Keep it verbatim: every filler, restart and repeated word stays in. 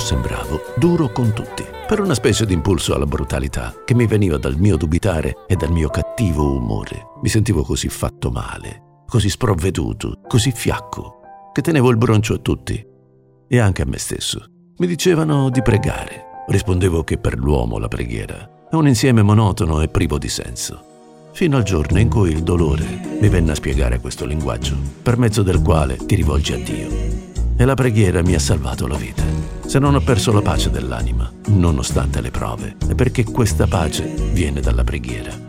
sembravo duro con tutti, per una specie di impulso alla brutalità che mi veniva dal mio dubitare e dal mio cattivo umore. Mi sentivo così fatto male, così sprovveduto, così fiacco, che tenevo il broncio a tutti e anche a me stesso. Mi dicevano di pregare. Rispondevo che per l'uomo la preghiera è un insieme monotono e privo di senso. Fino al giorno in cui il dolore mi venne a spiegare questo linguaggio, per mezzo del quale ti rivolgi a Dio. E la preghiera mi ha salvato la vita. Se non ho perso la pace dell'anima, nonostante le prove, è perché questa pace viene dalla preghiera.